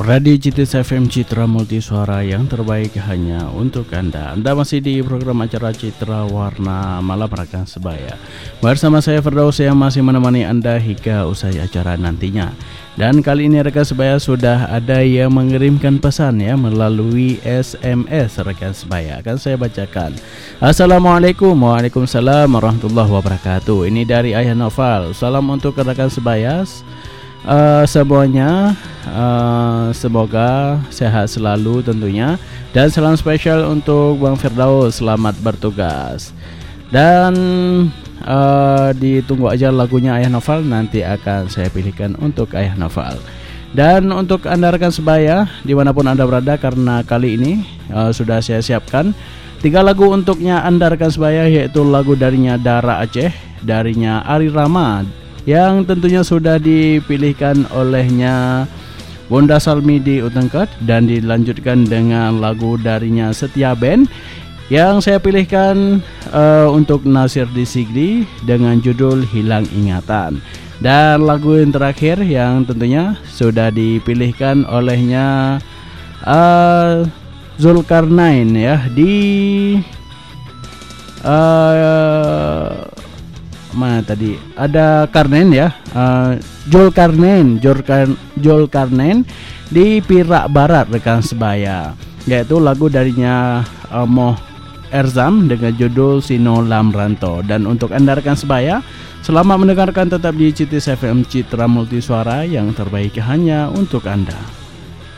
Radio Citis FM Citra Multisuara yang terbaik hanya untuk Anda. Anda masih di program acara Citra Warna Malam Rekan Sebaya. Bersama saya Firdaus yang masih menemani Anda hingga usai acara nantinya. Dan kali ini rekan sebaya sudah ada yang mengirimkan pesan ya melalui SMS rekan sebaya. Akan saya bacakan. Assalamualaikum, waalaikumsalam warahmatullahi wabarakatuh. Ini dari Ayah Noval. Salam untuk rekan sebaya. Semuanya semoga sehat selalu tentunya. Dan salam spesial untuk Bang Firdaus, selamat bertugas. Dan ditunggu aja lagunya Ayah Noval, nanti akan saya pilihkan untuk Ayah Noval. Dan untuk Anda rekan sebaya dimanapun Anda berada, karena kali ini sudah saya siapkan 3 lagu untuknya Anda rekan sebaya, yaitu lagu darinya Dara Aceh, darinya Ari Rama, yang tentunya sudah dipilihkan olehnya Bunda Salmi di Utengkat, dan dilanjutkan dengan lagu darinya Setia Band yang saya pilihkan untuk Nasir Disigli dengan judul Hilang Ingatan. Dan lagu yang terakhir yang tentunya sudah dipilihkan olehnya Zulkarnain ya, di mana tadi ada Karnen ya, Zulkarnain di Pirak Barat rekan sebaya, yaitu lagu darinya Moh Erzam dengan judul Sino Lamranto. Dan untuk Anda rekan sebaya, selamat mendengarkan, tetap di Citis FM Citra Multisuara yang terbaik hanya untuk Anda.